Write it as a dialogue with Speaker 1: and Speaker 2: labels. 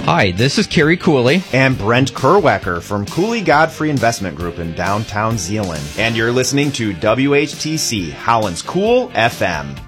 Speaker 1: Hi, this is Kerry Cooley.
Speaker 2: And Brent Kerwecker from Cooley Godfrey Investment Group in downtown Zeeland. And you're listening to WHTC, Holland's Cool FM.